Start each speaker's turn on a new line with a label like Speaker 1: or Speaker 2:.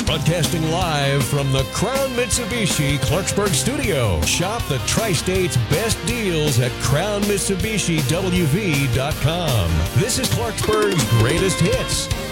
Speaker 1: Broadcasting live from the Crown Mitsubishi Clarksburg studio. Shop the Tri-State's best deals at CrownMitsubishiWV.com. This is Clarksburg's greatest hits.